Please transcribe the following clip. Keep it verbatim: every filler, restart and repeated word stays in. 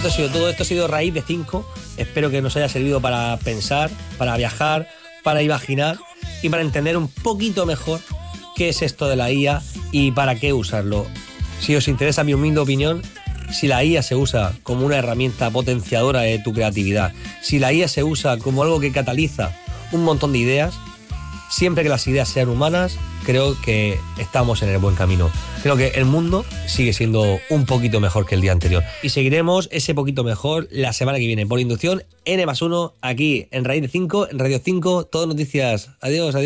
esto ha sido todo, esto ha sido Raíz de cinco. Espero que nos haya servido para pensar, para viajar, para imaginar y para entender un poquito mejor qué es esto de la I A y para qué usarlo. Si os interesa mi humilde opinión, si la I A se usa como una herramienta potenciadora de tu creatividad, si la I A se usa como algo que cataliza un montón de ideas, siempre que las ideas sean humanas, creo que estamos en el buen camino. Creo que el mundo sigue siendo un poquito mejor que el día anterior. Y seguiremos ese poquito mejor la semana que viene. Por inducción, N más uno, aquí en Raíz de cinco, en Radio cinco, todo noticias. Adiós, adiós.